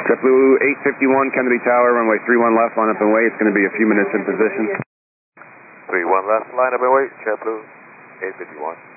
JetBlue 851, Kennedy Tower, runway 31 left, line up and wait. It's going to be a few minutes in position. 31 left, line up and wait, JetBlue 851.